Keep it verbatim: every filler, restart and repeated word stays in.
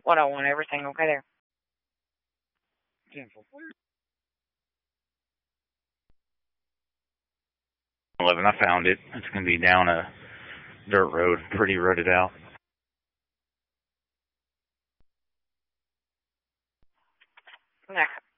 one oh one, everything okay there? eleven, I found it. It's going to be down a dirt road, pretty rutted out. Next.